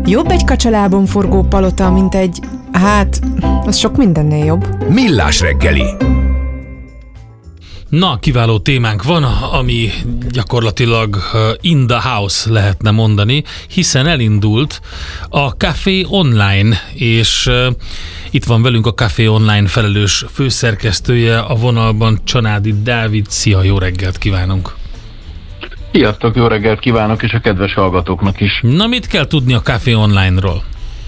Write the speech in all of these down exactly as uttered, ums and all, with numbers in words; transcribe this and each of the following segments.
Jobb egy kacsalábon forgó palota, mint egy... hát, az sok mindennél jobb. Millás reggeli. Na, kiváló témánk van, ami gyakorlatilag in the house lehetne mondani, hiszen elindult a Café Online, és itt van velünk a Café Online felelős főszerkesztője a vonalban, Csanádi Dávid. Szia, jó reggelt kívánunk! Sziasztok, jó reggelt kívánok, és a kedves hallgatóknak is. Na, mit kell tudni a Café Online-ról?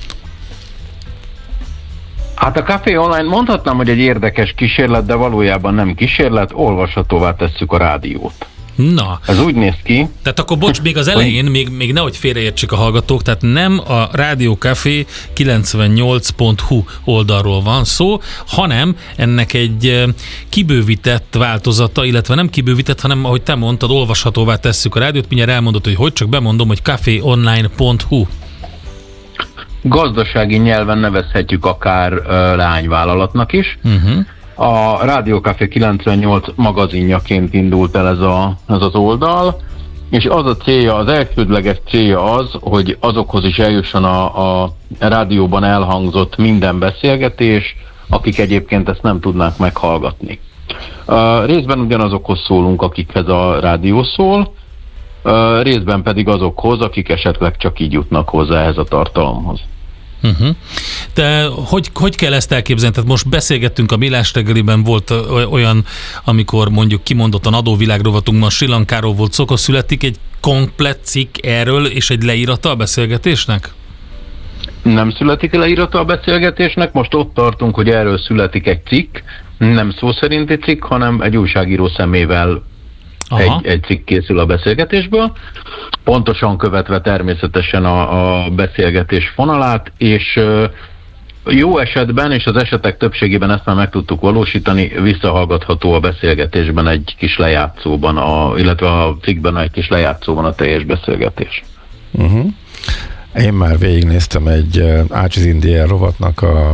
Hát a Café Online mondhatnám, hogy egy érdekes kísérlet, de valójában nem kísérlet, olvashatóvá tesszük a rádiót. Na. Ez úgy néz ki. Tehát akkor bocs, még az elején, még, még nehogy félreértsék a hallgatók, tehát nem a Rádió Café kilencvennyolc pont hu oldalról van szó, hanem ennek egy kibővített változata, illetve nem kibővített, hanem ahogy te mondtad, olvashatóvá tesszük a rádiót, mindjárt elmondod, hogy hogy, csak bemondom, hogy café online pont hu. Gazdasági nyelven nevezhetjük akár uh, leányvállalatnak is. Uh-huh. A Rádió Café kilencvennyolc magazinjaként indult el ez, a, ez az oldal, és az a célja, az elsődleges célja az, hogy azokhoz is eljusson a, a rádióban elhangzott minden beszélgetés, akik egyébként ezt nem tudnák meghallgatni. Uh, részben ugyanazokhoz szólunk, akikhez a rádió szól, uh, részben pedig azokhoz, akik esetleg csak így jutnak hozzá ehhez a tartalomhoz. Uh-huh. De hogy, hogy kell ezt elképzelni? Tehát most beszélgettünk a Millás reggeliben, volt olyan, amikor mondjuk kimondottan adóvilágrovatunkban Sri Lankáról volt szó, akkor születik egy komplett cikk erről, és egy leírata a beszélgetésnek? Nem születik leírata a beszélgetésnek, most ott tartunk, hogy erről születik egy cikk, nem szó szerinti cikk, hanem egy újságíró szemével egy, egy cikk készül a beszélgetésből, pontosan követve természetesen a, a beszélgetés fonalát, és jó esetben, és az esetek többségében ezt már meg tudtuk valósítani, visszahallgatható a beszélgetésben egy kis lejátszóban, a, illetve a cikkben egy kis lejátszóban a teljes beszélgetés. Uh-huh. Én már végignéztem egy uh, Ácsiz Indián rovatnak a...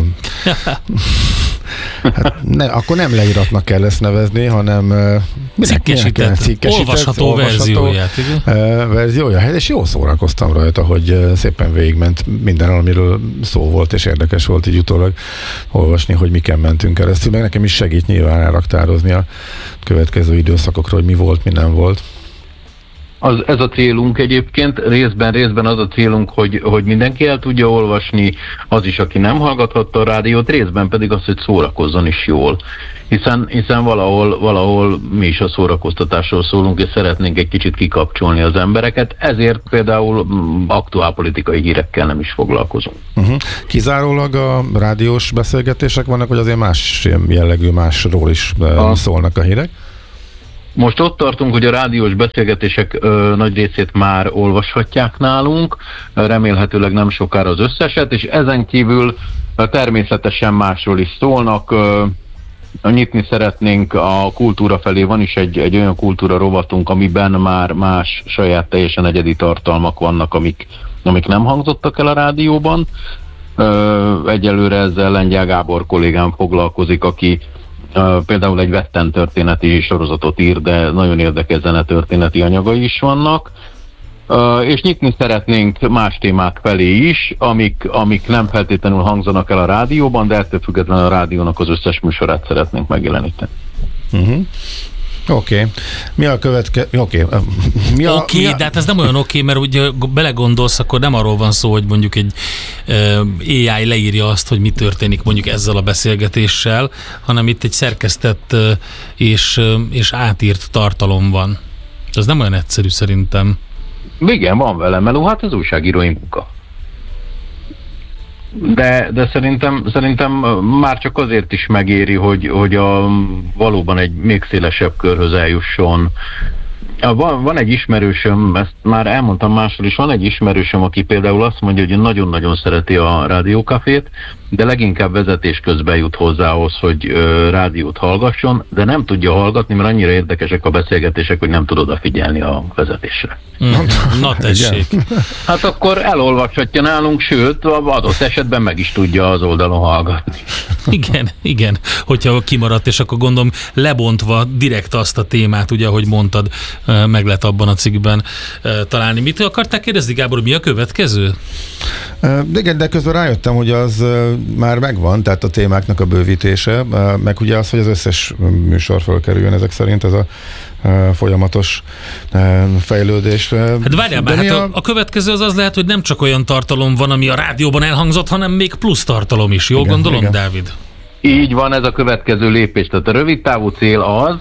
Hát ne, akkor nem leíratnak kell ezt nevezni, hanem uh, cikkesített, cikkesített, olvasható, olvasható verzióját. Uh, verziója, és jól szórakoztam rajta, hogy uh, szépen végigment minden, amiről szó volt, és érdekes volt így utólag olvasni, hogy miken mentünk keresztül. Meg nekem is segít nyilván elraktározni a következő időszakokra, hogy mi volt, mi nem volt. Az, ez a célunk egyébként, részben, részben az a célunk, hogy, hogy mindenki el tudja olvasni, az is, aki nem hallgathatta a rádiót, részben pedig az, hogy szórakozzon is jól. Hiszen, hiszen valahol, valahol mi is a szórakoztatásról szólunk, és szeretnénk egy kicsit kikapcsolni az embereket, ezért például aktuálpolitikai hírekkel nem is foglalkozunk. Uh-huh. Kizárólag a rádiós beszélgetések vannak, vagy azért más jellegű, másról is a... szólnak a hírek? Most ott tartunk, hogy a rádiós beszélgetések ö, nagy részét már olvashatják nálunk, remélhetőleg nem sokára az összeset, és ezen kívül ö, természetesen másról is szólnak. Ö, nyitni szeretnénk a kultúra felé, van is egy, egy olyan kultúra rovatunk, amiben már más saját teljesen egyedi tartalmak vannak, amik, amik nem hangzottak el a rádióban. Ö, egyelőre ezzel Lengyel Gábor kollégám foglalkozik, aki Uh, például egy western történeti sorozatot ír, de nagyon érdekes zenetörténeti anyagai is vannak, uh, és nyitni szeretnénk más témák felé is, amik, amik nem feltétlenül hangzanak el a rádióban, de ettől függetlenül a rádiónak az összes műsorát szeretnénk megjeleníteni. Uh-huh. Oké. Okay. Mi a következő... Oké, okay. Oké, okay, a... de hát ez nem olyan oké, okay, mert ugye belegondolsz, akkor nem arról van szó, hogy mondjuk egy uh, á i leírja azt, hogy mi történik mondjuk ezzel a beszélgetéssel, hanem itt egy szerkesztett uh, és, uh, és átírt tartalom van. Ez nem olyan egyszerű szerintem. Igen, van vele meló, hát az újságírói munka. De, de szerintem, szerintem már csak azért is megéri, hogy, hogy a, valóban egy még szélesebb körhöz eljusson. Van, van egy ismerősöm, ezt már elmondtam máshol is, van egy ismerősöm, aki például azt mondja, hogy nagyon-nagyon szereti a rádiókafét, de leginkább vezetés közben jut hozzához, hogy ö, rádiót hallgasson, de nem tudja hallgatni, mert annyira érdekesek a beszélgetések, hogy nem tud odafigyelni a vezetésre. Mm, na tessék. Hát akkor elolvashatja nálunk, sőt, adott esetben meg is tudja az oldalon hallgatni. Igen, igen, hogyha kimaradt, és akkor gondolom lebontva direkt azt a témát, ugye, ahogy mondtad, meg lehet abban a cikkben találni. Mit akarták kérdezni, Gábor, mi a következő? De igen, de közben rájöttem, hogy az már megvan, tehát a témáknak a bővítése, meg ugye az, hogy az összes műsor fölkerüljön ezek szerint, ez a folyamatos fejlődés. Hát várjál már, hát a... A, a következő az az lehet, hogy nem csak olyan tartalom van, ami a rádióban elhangzott, hanem még plusz tartalom is. Jó igen, gondolom, igen. Dávid? Így van, ez a következő lépés. Tehát a rövid távú cél az,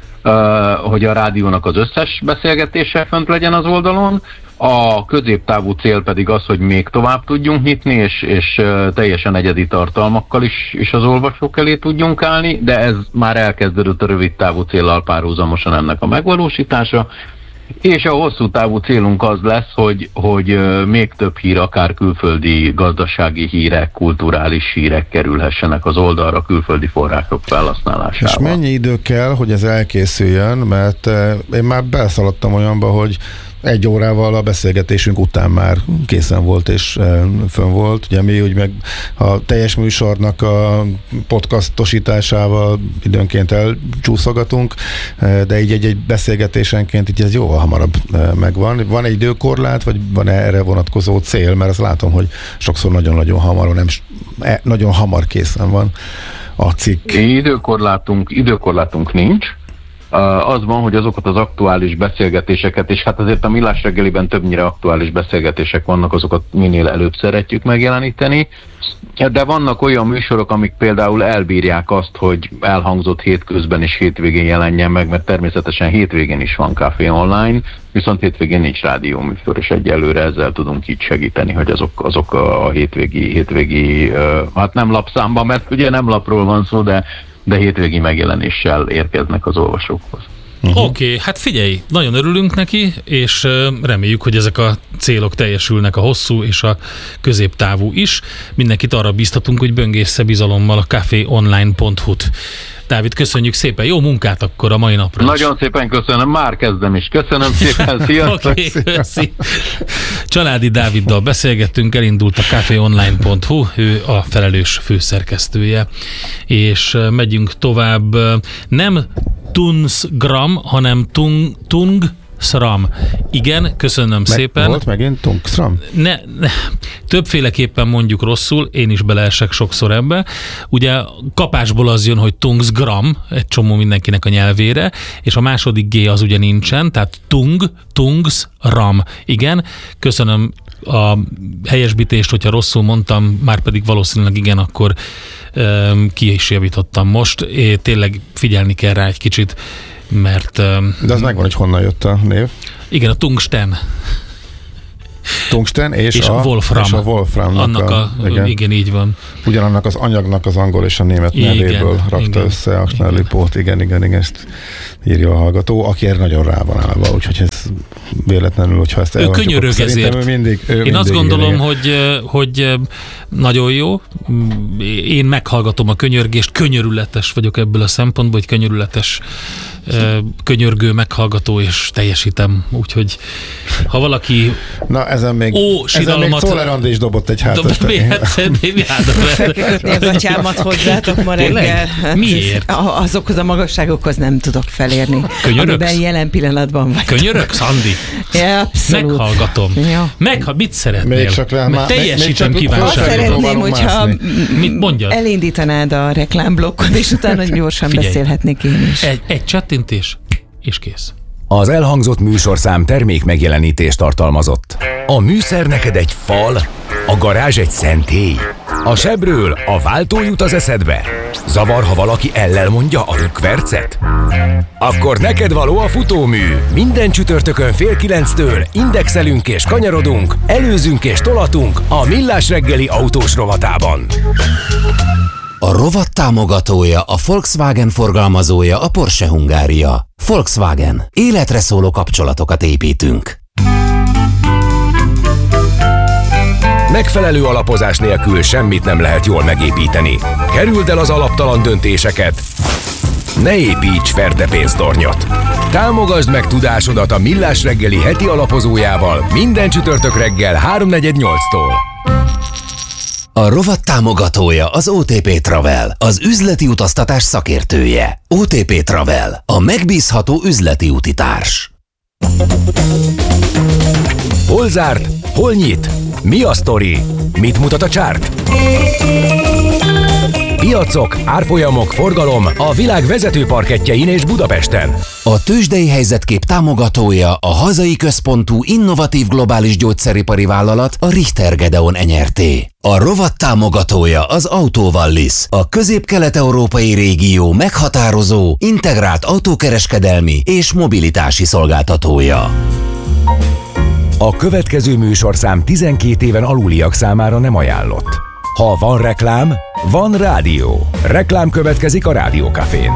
hogy a rádiónak az összes beszélgetése fönt legyen az oldalon, a középtávú cél pedig az, hogy még tovább tudjunk nyitni, és, és teljesen egyedi tartalmakkal is, is az olvasók elé tudjunk állni, de ez már elkezdődött a rövid távú céllal párhuzamosan ennek a megvalósítása, és a hosszú távú célunk az lesz, hogy, hogy még több hír, akár külföldi gazdasági hírek, kulturális hírek kerülhessenek az oldalra külföldi források felhasználásával. És mennyi idő kell, hogy ez elkészüljön, mert én már beszaladtam olyanba, hogy egy órával a beszélgetésünk után már készen volt és fönn volt. Ugye mi úgy meg a teljes műsornak a podcastosításával időnként elcsúszogatunk, de így egy-egy beszélgetésenként így ez jóval hamarabb megvan. Van egy időkorlát, vagy van erre vonatkozó cél? Mert azt látom, hogy sokszor nagyon-nagyon hamar, nem, nagyon hamar készen van a cikk. Időkorlátunk, időkorlátunk nincs. Az van, hogy azokat az aktuális beszélgetéseket, és hát azért a Millás reggeliben többnyire aktuális beszélgetések vannak, azokat minél előbb szeretjük megjeleníteni, de vannak olyan műsorok, amik például elbírják azt, hogy elhangzott hétközben és hétvégén jelenjen meg, mert természetesen hétvégén is van Café Online, viszont hétvégén nincs rádióműsor, és egyelőre ezzel tudunk így segíteni, hogy azok, azok a hétvégi, hétvégi, hát nem lapszámban, mert ugye nem lapról van szó, de de hétvégi megjelenéssel érkeznek az olvasókhoz. Uh-huh. Oké, okay, hát figyelj, nagyon örülünk neki, és reméljük, hogy ezek a célok teljesülnek, a hosszú és a középtávú is. Mindenkit arra bíztatunk, hogy böngéssze bizalommal a café online pont hu-t. Dávid, köszönjük szépen, jó munkát akkor a mai napra. Nagyon is. Szépen köszönöm, már kezdem is. Köszönöm szépen, sziasztok! Okay, köszi. Családi Dáviddal beszélgettünk, elindult a café online pont hu, ő a felelős főszerkesztője, és megyünk tovább. Nem Tunsgram, hanem tung, tung Szram. Igen, köszönöm Meg, szépen. Volt megint Tungsram? Ne, ne, többféleképpen mondjuk rosszul, én is beleesek sokszor ebbe. Ugye kapásból az jön, hogy Tungsgram, egy csomó mindenkinek a nyelvére, és a második G az ugye nincsen, tehát Tung, Tungsram. Igen, köszönöm a helyesbítést, hogyha rosszul mondtam, már pedig valószínűleg igen, akkor um, ki is javítottam most. É, tényleg figyelni kell rá egy kicsit, mert... De az megvan, hogy honnan jött a név. Igen, a tungsten. Tungsten és, és a, a Wolfram. És a Wolframnak Annak a, a, igen. igen, így van. Ugyanannak az anyagnak az angol és a német igen, nevéből rakta igen, össze a Snellipót. Igen, igen, igen, ezt írja a hallgató, aki erre nagyon rá van állva, úgyhogy ez véletlenül, hogyha ezt elmondjuk. Ő könyörög ezért. Ő mindig, ő Én mindig azt gondolom, hogy, hogy nagyon jó. Én meghallgatom a könyörgést, könyörületes vagyok ebből a szempontból, hogy könyörületes könyörgő, meghallgató, és teljesítem. Úgyhogy ha valaki na ezen még, ó, ezen még Czoller is dobott egy hátas. Kötni az atyámat hozzátok ma reggel. Miért? Azokhoz a magasságokhoz nem tudok felérni. Könyöröksz? Amiben jelen pillanatban vagy. Könyöröksz, Andi? Ja, abszolút. Meghallgatom. Ja. Meg, ha mit szeretnél? Még csak rá, már, teljesítem kívánságot. Azt szeretném, hogyha mit mondjad? Elindítanád a reklámblokkot, és utána gyorsan figyelj, beszélhetnék én is. Egy, egy csattintés, és kész. Az elhangzott műsorszám termék megjelenítést tartalmazott. A műszer neked egy fal, a garázs egy szentély. A sebről a váltó jut az eszedbe. Zavar, ha valaki ellel mondja a rükvercet? Akkor neked való a futómű. Minden csütörtökön fél kilenctől indexelünk és kanyarodunk, előzünk és tolatunk a Millás reggeli autós rovatában. A rovat támogatója, a Volkswagen forgalmazója, a Porsche Hungária. Volkswagen. Életre szóló kapcsolatokat építünk. Megfelelő alapozás nélkül semmit nem lehet jól megépíteni. Kerüld el az alaptalan döntéseket. Ne építs ferde pénztornyot. Támogasd meg tudásodat a Millás reggeli heti alapozójával minden csütörtök reggel háromnegyed nyolctól. A rovat támogatója az o té pé Travel, az üzleti utaztatás szakértője. o té pé Travel, a megbízható üzleti útitárs. Hol zárt? Hol nyit? Mi a sztori? Mit mutat a csárt? Piacok, árfolyamok, forgalom a világ vezető parkettjein és Budapesten. A tőzsdei helyzetkép támogatója a hazai központú innovatív globális gyógyszeripari vállalat, a Richter Gedeon Enyerté. A rovat támogatója az Autovallis, a közép-kelet-európai régió meghatározó, integrált autókereskedelmi és mobilitási szolgáltatója. A következő műsorszám tizenkét éven aluliak számára nem ajánlott. Ha van reklám, van rádió. Reklám következik a Rádió Cafén.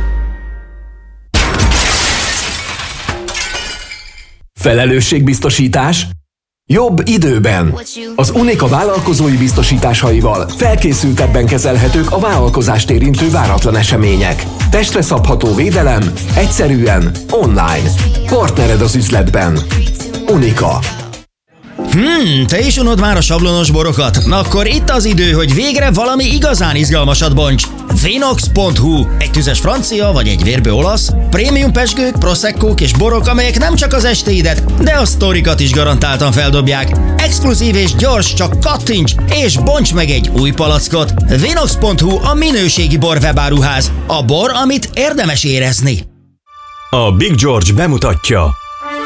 Felelősségbiztosítás? Jobb időben. Az Unica vállalkozói biztosításaival felkészültebben kezelhetők a vállalkozást érintő váratlan események. Testre szabható védelem, egyszerűen, online. Partnered az üzletben. Unica. Hmm, te is unod már a sablonos borokat? Na akkor itt az idő, hogy végre valami igazán izgalmasat bonts. Vinox pont hu. Egy tüzes francia vagy egy vérbő olasz, prémium pezsgők, proseccók és borok, amelyek nem csak az estéidet, de a sztorikat is garantáltan feldobják. Exkluzív és gyors, csak kattints és bonts meg egy új palackot. Vinox pont hu a minőségi bor webáruház. A bor, amit érdemes érezni. A Big George bemutatja.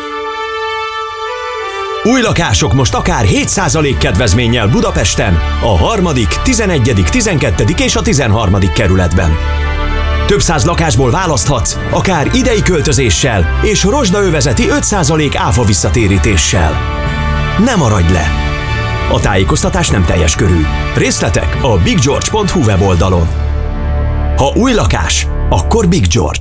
Új lakások most akár hét százalék kedvezménnyel Budapesten, a harmadik, tizenegyedik, tizenkettedik és a tizenharmadik kerületben. Több száz lakásból választhatsz, akár idei költözéssel és rozsdaövezeti öt százalék áfa visszatérítéssel. Ne maradj le! A tájékoztatás nem teljes körű. Részletek a big george pont hu weboldalon. Ha új lakás, akkor Big George.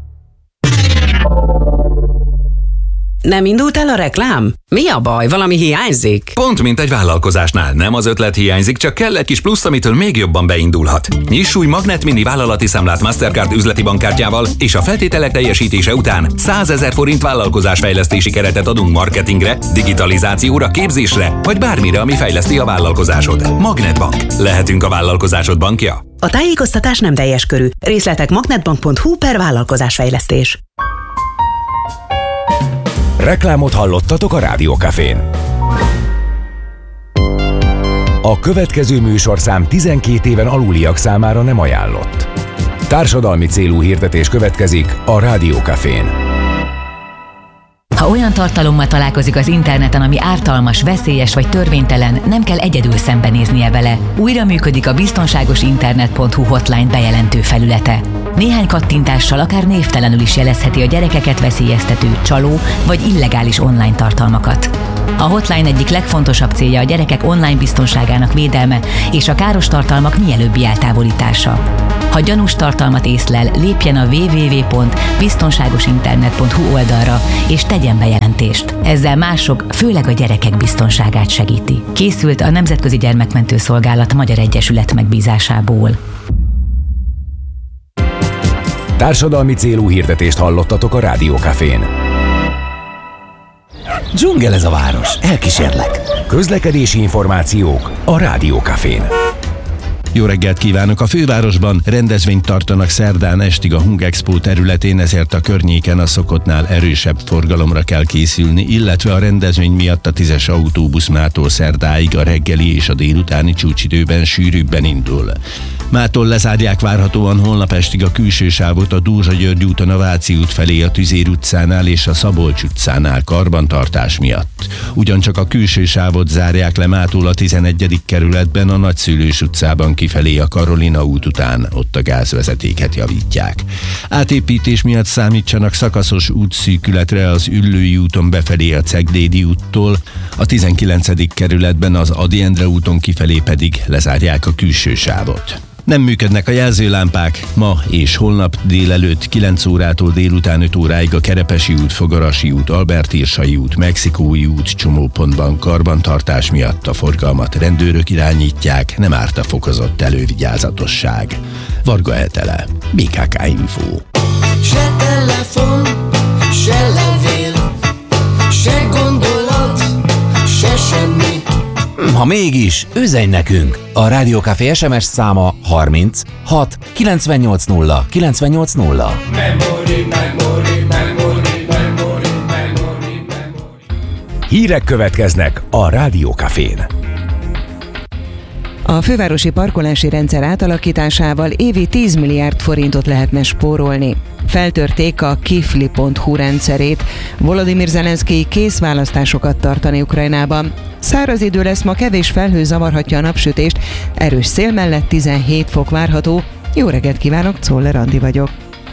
Nem indult el a reklám? Mi a baj? Valami hiányzik? Pont mint egy vállalkozásnál. Nem az ötlet hiányzik, csak kell egy kis plusz, amitől még jobban beindulhat. Nyiss új Magnet Mini vállalati számlát Mastercard üzleti bankkártyával, és a feltételek teljesítése után százezer forint vállalkozásfejlesztési keretet adunk marketingre, digitalizációra, képzésre, vagy bármire, ami fejleszti a vállalkozásod. Magnetbank. Lehetünk a vállalkozásod bankja? A tájékoztatás nem teljes körű. Részletek magnetbank pont hu per vállalkozásfejlesztés. Reklámot hallottatok a Rádió Cafén. A következő műsorszám tizenkét éven aluliak számára nem ajánlott. Társadalmi célú hirdetés következik a Rádió Cafén. Ha olyan tartalommal találkozik az interneten, ami ártalmas, veszélyes vagy törvénytelen, nem kell egyedül szembenéznie vele. Újra működik a biztonságosinternet pont hu hotline bejelentő felülete. Néhány kattintással akár névtelenül is jelezheti a gyerekeket veszélyeztető, csaló vagy illegális online tartalmakat. A hotline egyik legfontosabb célja a gyerekek online biztonságának védelme és a káros tartalmak mielőbbi eltávolítása. Ha gyanús tartalmat észlel, lépjen a double-u double-u double-u pont biztonságosinternet pont hu oldalra és tegyen bejelentést. Ezzel mások, főleg a gyerekek biztonságát segíti. Készült a Nemzetközi Gyermekmentő Szolgálat Magyar Egyesület megbízásából. Társadalmi célú hirdetést hallottatok a Rádió Cafén. Dzsungel ez a város, elkísérlek. Közlekedési információk a Rádió Cafén. Jó reggelt kívánok! A fővárosban rendezvényt tartanak szerdán estig a Hungexpo területén, ezért a környéken a szokottnál erősebb forgalomra kell készülni, illetve a rendezvény miatt a tízes autóbusz mától szerdáig a reggeli és a délutáni csúcsidőben sűrűbben indul. Mától lezárják várhatóan holnap estig a külső sávot a Dózsa-György úton a Váci út felé a Tüzér utcánál és a Szabolcs utcánál karbantartás miatt. Ugyancsak a külső sávot zárják le mától a tizenegyedik kerületben a Nagyszülős utcában kifelé a Karolina út után, ott a gázvezetéket javítják. Átépítés miatt számítsanak szakaszos útszűkületre az Üllői úton befelé a Ceglédi úttól, a tizenkilencedik kerületben az Ady Endre úton kifelé pedig lezárják a külső sávot. Nem működnek a jelzőlámpák, ma és holnap délelőtt kilenc órától délután öt óráig a Kerepesi út, Fogarasi út, Albert-Irsai út, Mexikói út csomópontban karbantartás miatt a forgalmat rendőrök irányítják, nem árt a fokozott elővigyázatosság. Varga Etele, bé ká ká Info. Se telefon, se levél, se gondolat, se semmi. Ha mégis, üzenj nekünk! A Rádió Café es em es száma harminc hat kilencvennyolc nulla kilencvennyolc nulla. Memory, memory, memory, memory, memory. Hírek következnek a Rádiókafén. A fővárosi parkolási rendszer átalakításával évi tíz milliárd forintot lehetne spórolni. Feltörték a kifli pont hu rendszerét. Volodymyr Zelenszkij kész választásokat tartani Ukrajnában. Száraz idő lesz, ma kevés felhő zavarhatja a napsütést, erős szél mellett tizenhét fok várható. Jó reggelt kívánok, Czoller Andi vagyok.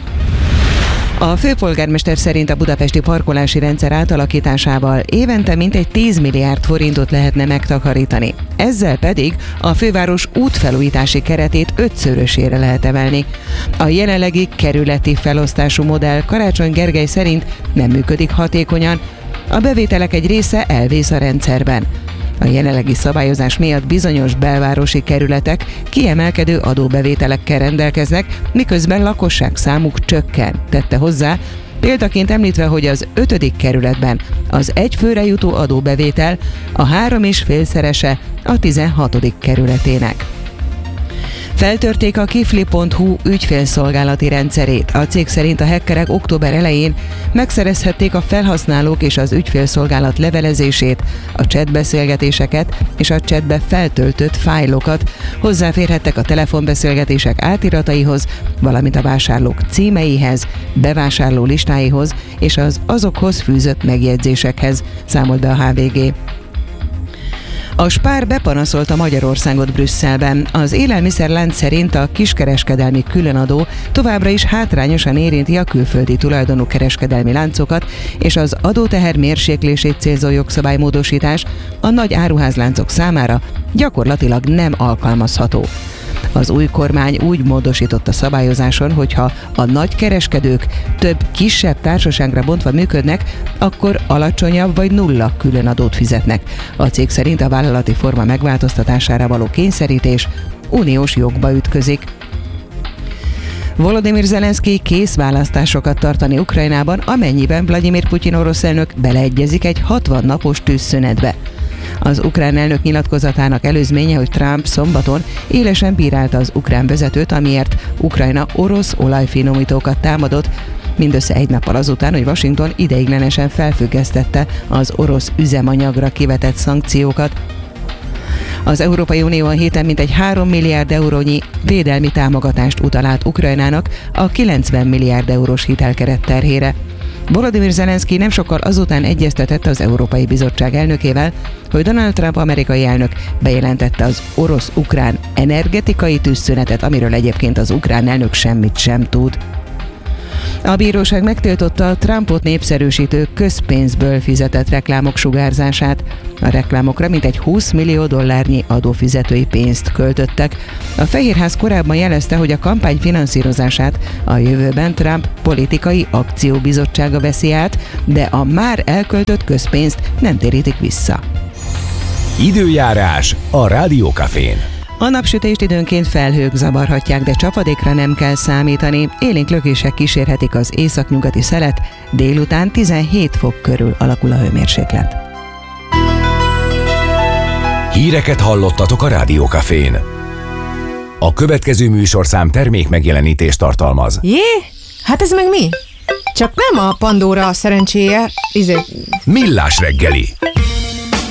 A főpolgármester szerint a budapesti parkolási rendszer átalakításával évente mintegy tíz milliárd forintot lehetne megtakarítani. Ezzel pedig a főváros útfelújítási keretét ötszörösére lehet emelni. A jelenlegi kerületi felosztású modell Karácsony Gergely szerint nem működik hatékonyan, a bevételek egy része elvész a rendszerben. A jelenlegi szabályozás miatt bizonyos belvárosi kerületek kiemelkedő adóbevételekkel rendelkeznek, miközben lakosság számuk csökken, tette hozzá, példaként említve, hogy az ötödik kerületben az egy főre jutó adóbevétel a három és félszerese a tizenhatodik kerületének. Feltörték a kifli pont hu ügyfélszolgálati rendszerét. A cég szerint a hackerek október elején megszerezhették a felhasználók és az ügyfélszolgálat levelezését, a chatbeszélgetéseket és a chatbe feltöltött fájlokat, hozzáférhettek a telefonbeszélgetések átirataihoz, valamint a vásárlók címeihez, bevásárló listáihoz és az azokhoz fűzött megjegyzésekhez, számolt be a há vé gé. A Spar bepanaszolta Magyarországot Brüsszelben. Az élelmiszerlánc szerint a kiskereskedelmi különadó továbbra is hátrányosan érinti a külföldi tulajdonú kereskedelmi láncokat, és az adóteher mérséklését célzó jogszabálymódosítás a nagy áruházláncok számára gyakorlatilag nem alkalmazható. Az új kormány úgy módosított a szabályozáson, hogyha a nagy kereskedők több kisebb társaságra bontva működnek, akkor alacsonyabb vagy nulla különadót fizetnek. A cég szerint a vállalati forma megváltoztatására való kényszerítés uniós jogba ütközik. Volodymyr Zelenszkij kész választásokat tartani Ukrajnában, amennyiben Vladimir Putyin orosz elnök beleegyezik egy hatvan napos tűzszünetbe. Az ukrán elnök nyilatkozatának előzménye, hogy Trump szombaton élesen bírálta az ukrán vezetőt, amiért Ukrajna orosz olajfinomítókat támadott, mindössze egy nappal azután, hogy Washington ideiglenesen felfüggesztette az orosz üzemanyagra kivetett szankciókat. Az Európai Unió a héten mintegy három milliárd eurónyi védelmi támogatást utal át Ukrajnának a kilencven milliárd eurós hitelkeret terhére. Volodymyr Zelenszkij nem sokkal azután egyeztetett az Európai Bizottság elnökével, hogy Donald Trump amerikai elnök bejelentette az orosz-ukrán energetikai tűzszünetet, amiről egyébként az ukrán elnök semmit sem tud. A bíróság megtiltotta a Trumpot népszerűsítő közpénzből fizetett reklámok sugárzását. A reklámokra mintegy húsz millió dollárnyi adófizetői pénzt költöttek. A Fehérház korábban jelezte, hogy a kampány finanszírozását a jövőben Trump politikai akcióbizottsága veszi át, de a már elköltött közpénzt nem térítik vissza. Időjárás a Rádiókafén. A napsütést időnként felhők zavarhatják, de csapadékra nem kell számítani. Élénk lökések kísérhetik az északnyugati szelet, délután tizenhét fok körül alakul a hőmérséklet. Híreket hallottatok a Rádiókafén. A következő műsorszám termék megjelenítést tartalmaz. Jé? Hát ez meg mi? Csak nem a Pandora szerencséje, izé... Millás reggeli.